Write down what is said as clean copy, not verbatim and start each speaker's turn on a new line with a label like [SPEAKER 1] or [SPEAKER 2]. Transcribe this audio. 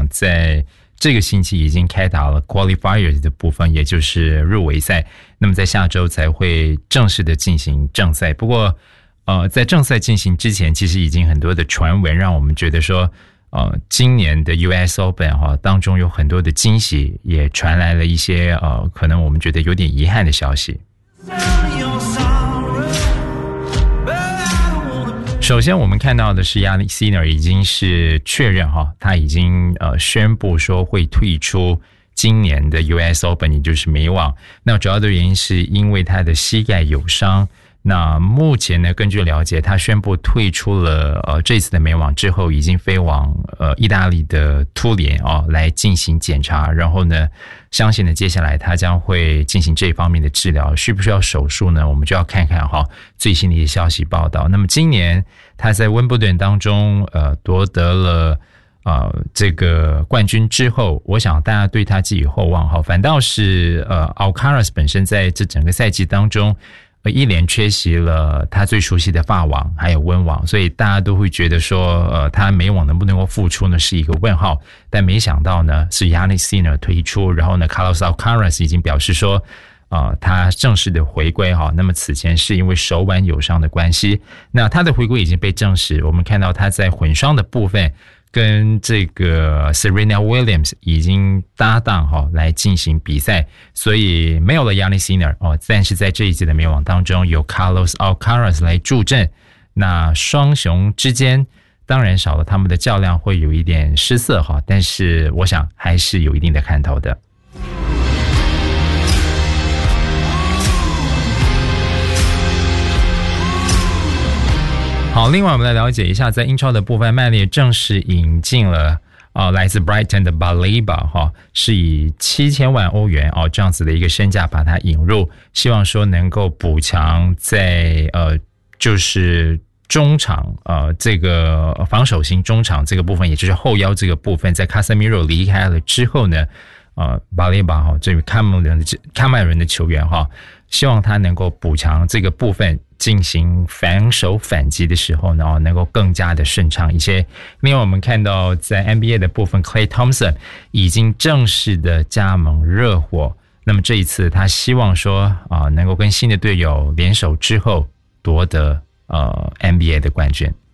[SPEAKER 1] 在这个星期已经开打了 qualifiers 的部分，也就是入围赛，那么在下周才会正式的进行正赛。不过在正赛进行之前，其实已经很多的传闻让我们觉得说今年的 US Open 当中有很多的惊喜，也传来了一些可能我们觉得有点遗憾的消息。首先我们看到的是 Jannik Sinner 已经是确认他已经宣布说会退出今年的 US Open， 也就是美网。那主要的原因是因为他的膝盖有伤。那目前呢，根据了解，他宣布退出了这次的美网之后，已经飞往意大利的突连来进行检查，然后呢，相信呢接下来他将会进行这方面的治疗，需不需要手术呢？我们就要看看最新的一些消息报道。那么今年他在温布顿当中夺得了这个冠军之后，我想大家对他寄予厚望反倒是Alcaraz 本身在这整个赛季当中一连缺席了他最熟悉的法网还有温网，所以大家都会觉得说他美网能不能够复出呢是一个问号。但没想到呢是 Jannik Sinner 退出，然后呢 Carlos Alcaraz 已经表示说他正式的回归那么此前是因为手腕有伤的关系，那他的回归已经被证实。我们看到他在混双的部分跟这个 Serena Williams 已经搭档来进行比赛，所以没有了 Jannik Sinner 但是在这一届的美网当中有 Carlos Alcaraz 来助阵，那双雄之间当然少了他们的较量会有一点失色但是我想还是有一定的看头的。好，另外我们来了解一下，在英超的部分，曼联正式引进了来自 Brighton 的 Baleba 是以7000万欧元这样子的一个身价把它引入，希望说能够补强在就是中场这个防守型中场这个部分，也就是后腰这个部分，在 Casemiro 离开了之后呢Baleba 这位喀麦伦的球员希望他能够补强这个部分，进行反手反击的时候呢能够更加的顺畅一些。另外我们看到在 NBA 的部分 Klay Thompson 已经正式的加盟热火，那么这一次他希望说能够跟新的队友联手之后夺得NBA 的冠军。